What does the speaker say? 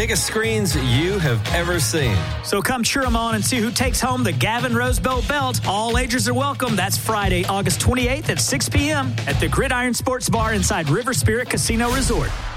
biggest screens you have ever seen. So come cheer them on and see who takes home the Gavin Rose Bowl belt. All agers are welcome. That's Friday, August 28th at 6 p.m. at the Gridiron Sports Bar inside River Spirit Casino Resort.